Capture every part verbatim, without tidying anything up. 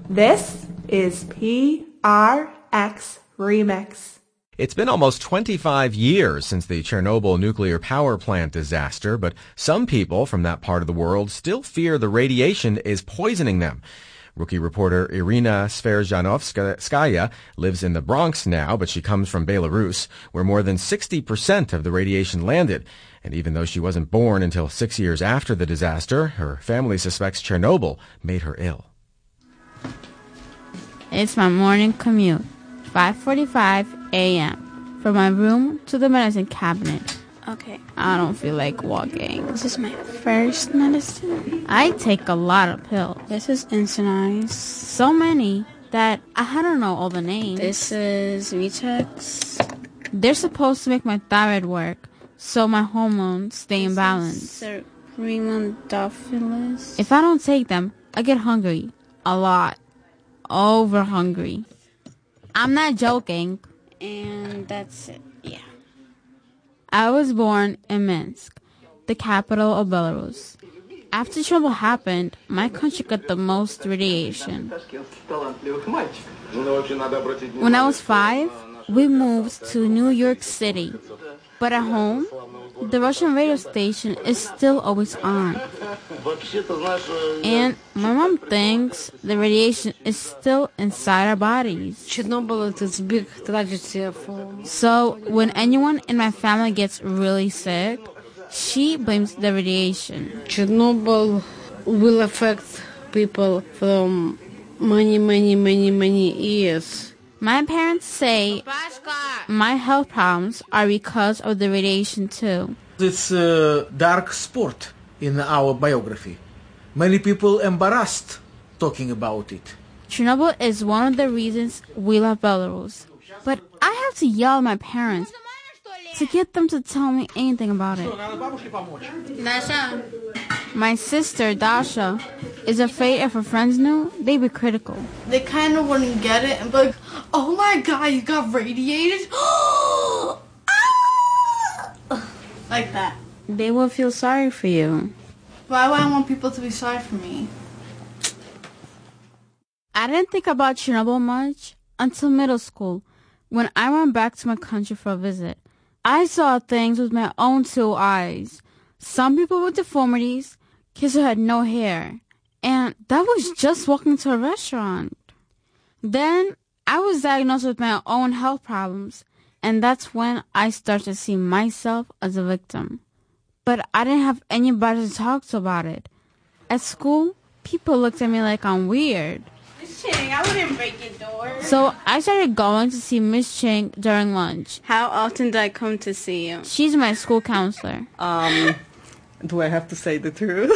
This is P R X Remix. It's been almost twenty-five years since the Chernobyl nuclear power plant disaster, but some people from that part of the world still fear the radiation is poisoning them. Rookie reporter Irina Sverzhanovskaya lives in the Bronx now, but she comes from Belarus, where more than sixty percent of the radiation landed. And even though she wasn't born until six years after the disaster, her family suspects Chernobyl made her ill. It's my morning commute, five forty-five a.m. from my room to the medicine cabinet. Okay. I don't feel like walking. This is my first medicine. I take a lot of pills. This is Insanize. So many that I don't know all the names. This is Vitex. They're supposed to make my thyroid work, so my hormones stay in balance. Remondophilis. If I don't take them, I get hungry. A lot. Over hungry. I'm not joking. And that's it. Yeah. I was born in Minsk, the capital of Belarus. After Chernobyl happened, my country got the most radiation. When I was five, we moved to New York City. But at home, the Russian radio station is still always on. And my mom thinks the radiation is still inside our bodies. Chernobyl is a big tragedy for... So when anyone in my family gets really sick, she blames the radiation. Chernobyl will affect people from many, many, many, many years. My parents say my health problems are because of the radiation too. It's a dark spot in our biography. Many people embarrassed talking about it. Chernobyl is one of the reasons we love Belarus. But I have to yell at my parents to get them to tell me anything about it. Dasha. My sister, Dasha, is afraid if her friends knew, they'd be critical. They kind of wouldn't get it and be like, oh my god, you got radiated? Like that. They will feel sorry for you. Why would I want people to be sorry for me? I didn't think about Chernobyl much until middle school, when I went back to my country for a visit. I saw things with my own two eyes. Some people with deformities, kids who had no hair. And that was just walking to a restaurant. Then I was diagnosed with my own health problems, and that's when I started to see myself as a victim. But I didn't have anybody to talk to about it. At school, people looked at me like I'm weird. Miss Chang, I wouldn't break your door. So I started going to see Miss Chang during lunch. How often do I come to see you? She's my school counselor. Um, do I have to say the truth?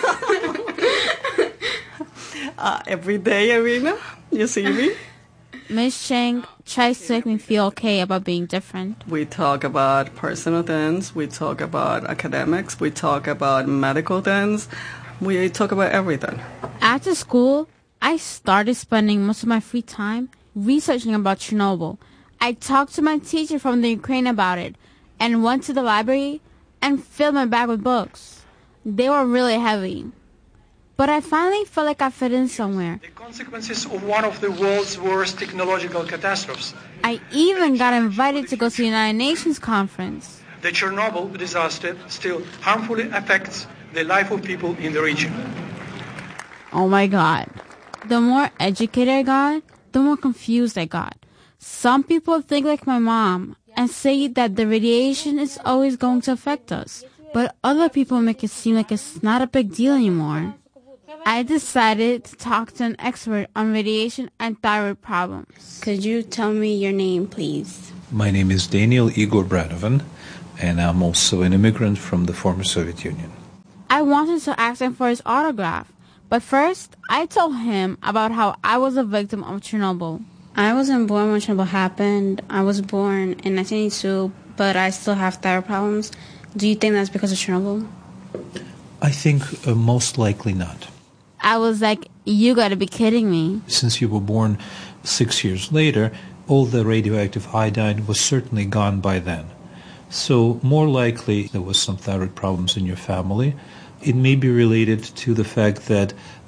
uh, every day, Irina, you see me? Miss Chang tries to make me feel okay about being different. We talk about personal things. We talk about academics. We talk about medical things. We talk about everything. After school, I started spending most of my free time researching about Chernobyl. I talked to my teacher from the Ukraine about it and went to the library and filled my bag with books. They were really heavy. But I finally felt like I fit in somewhere. The consequences of one of the world's worst technological catastrophes. I even got invited to go to the United Nations conference. The Chernobyl disaster still harmfully affects the life of people in the region. Oh my God. The more educated I got, the more confused I got. Some people think like my mom and say that the radiation is always going to affect us. But other people make it seem like it's not a big deal anymore. I decided to talk to an expert on radiation and thyroid problems. Could you tell me your name, please? My name is Daniel Igor Branovan, and I'm also an immigrant from the former Soviet Union. I wanted to ask him for his autograph, but first I told him about how I was a victim of Chernobyl. I wasn't born when Chernobyl happened. I was born in nineteen eighty-two, but I still have thyroid problems. Do you think that's because of Chernobyl? I think uh, most likely not. I was like, you gotta be kidding me. Since you were born six years later, all the radioactive iodine was certainly gone by then. So more likely there was some thyroid problems in your family. It may be related to the fact that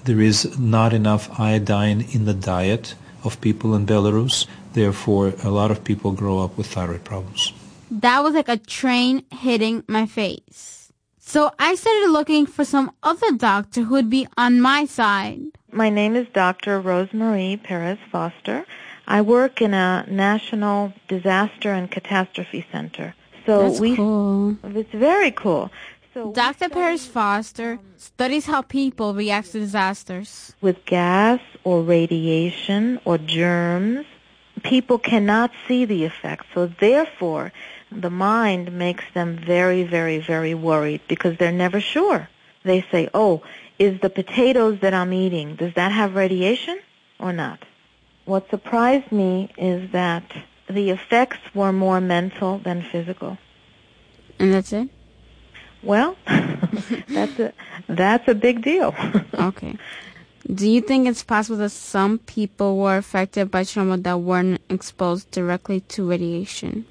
there is not enough iodine in the diet of people in Belarus. Therefore, a lot of people grow up with thyroid problems. That was like a train hitting my face. So I started looking for some other doctor who would be on my side. My name is Doctor Rosemarie Perez Foster. I work in a national disaster and catastrophe center. So That's we, cool. It's very cool. So Doctor Perez Foster studies how people react to disasters. With gas or radiation or germs, people cannot see the effects. So therefore, the mind makes them very, very, very worried because they're never sure. They say, oh, is the potatoes that I'm eating, does that have radiation or not? What surprised me is that the effects were more mental than physical. And that's it? Well, that's a, that's a big deal. Okay. Do you think it's possible that some people were affected by Chernobyl that weren't exposed directly to radiation?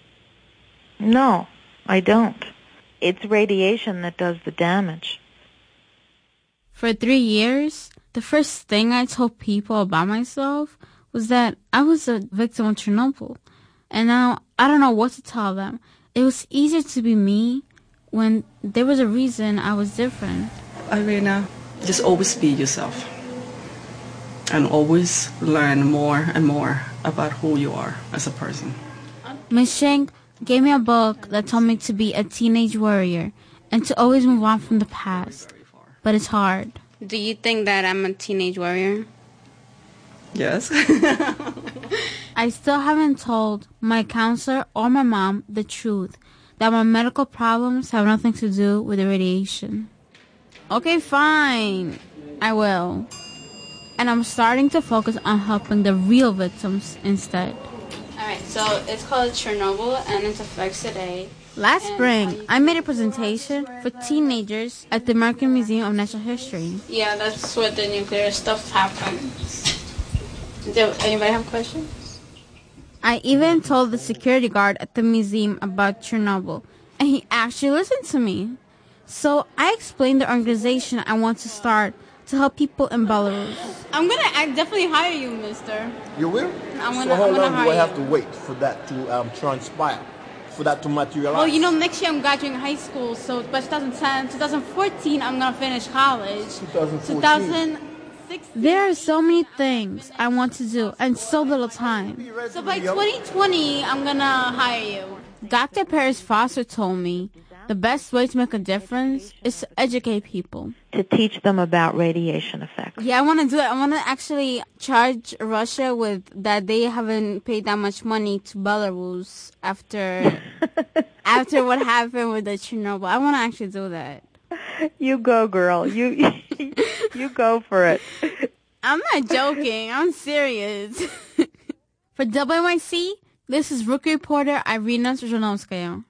No, I don't. It's radiation that does the damage. For three years, the first thing I told people about myself was that I was a victim of Chernobyl. And now I don't know what to tell them. It was easier to be me when there was a reason I was different. Irina, just always be yourself. And always learn more and more about who you are as a person. Miss Shank gave me a book that told me to be a teenage warrior and to always move on from the past. But it's hard. Do you think that I'm a teenage warrior? Yes. I still haven't told my counselor or my mom the truth, that my medical problems have nothing to do with the radiation. Okay, fine. I will. And I'm starting to focus on helping the real victims instead. Alright, so it's called Chernobyl and its effects today. Last And spring, I made a presentation for teenagers at the American Museum of Natural History. Yeah, that's where the nuclear stuff happens. Do anybody have questions? I even told the security guard at the museum about Chernobyl, and he actually listened to me. So I explained the organization I want to start to help people in Belarus. I'm gonna I definitely hire you, mister. You will? I'm gonna, so how I'm gonna long hire do I have you. to wait for that to um, transpire, for that to materialize? Well, you know, next year I'm graduating high school, so by twenty ten, twenty fourteen, I'm gonna finish college. twenty fourteen. twenty sixteen. There are so many things I want to do and so little time. So by twenty twenty, I'm gonna hire you. Doctor Perez Foster told me the best way to make a difference is to educate people. To teach them about radiation effects. Yeah, I want to do that. I want to actually charge Russia with that they haven't paid that much money to Belarus after after what happened with the Chernobyl. I want to actually do that. You go, girl. You you go for it. I'm not joking. I'm serious. For W N Y C, this is Rookie Reporter Irina Zhirinovskaya.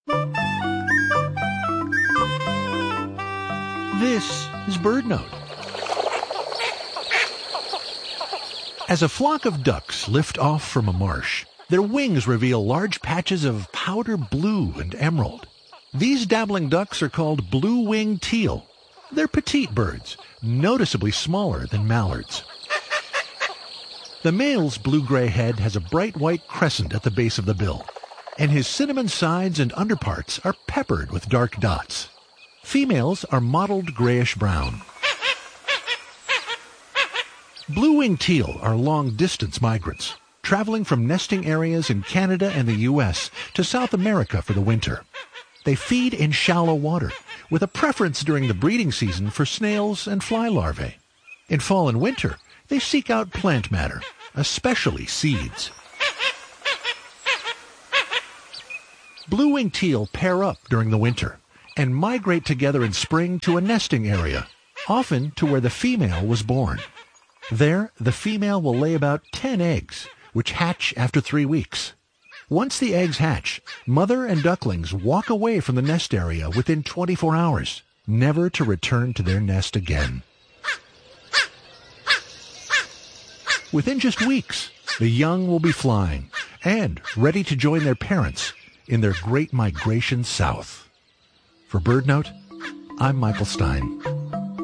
This is BirdNote. As a flock of ducks lift off from a marsh, their wings reveal large patches of powder blue and emerald. These dabbling ducks are called blue-winged teal. They're petite birds, noticeably smaller than mallards. The male's blue-gray head has a bright white crescent at the base of the bill, and his cinnamon sides and underparts are peppered with dark dots. Females are mottled grayish-brown. Blue-winged teal are long-distance migrants, traveling from nesting areas in Canada and the U S to South America for the winter. They feed in shallow water, with a preference during the breeding season for snails and fly larvae. In fall and winter, they seek out plant matter, especially seeds. Blue-winged teal pair up during the winter and migrate together in spring to a nesting area, often to where the female was born. There, the female will lay about ten eggs, which hatch after three weeks. Once the eggs hatch, mother and ducklings walk away from the nest area within twenty-four hours, never to return to their nest again. Within just weeks, the young will be flying and ready to join their parents in their great migration south. For BirdNote, I'm Michael Stein.